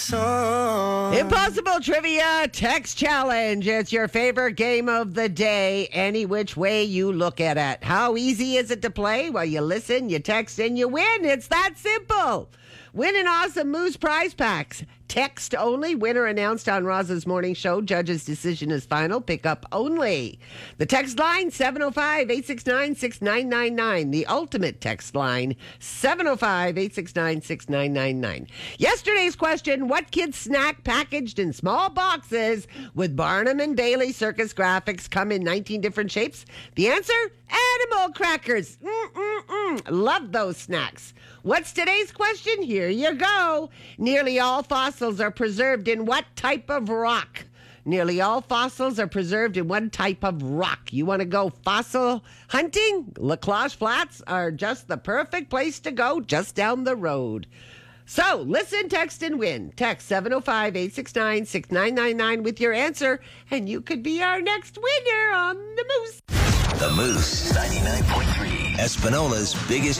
Impossible Trivia Text Challenge. It's your favorite game of the day, any which way you look at it. How easy is it to play? Well, you listen, you text, and you win. It's that simple. Win an awesome Moose prize packs. Text only. Winner announced on Roza's morning show. Judge's decision is final. Pick up only. The text line, 705-869-6999. The ultimate text line, 705-869-6999. Yesterday's question, what kid's snack packaged in small boxes with Barnum and Bailey circus graphics come in 19 different shapes? The answer, animal crackers. Love those snacks. What's today's question? Here you go. Nearly all fossils are preserved in what type of rock? Nearly all fossils are preserved in one type of rock. You want to go fossil hunting? Lacrosse Flats are just the perfect place to go, just down the road. So, listen, text, and win. Text 705-869-6999 with your answer, and you could be our next winner on The Moose. The Moose, 99.3, Espanola's biggest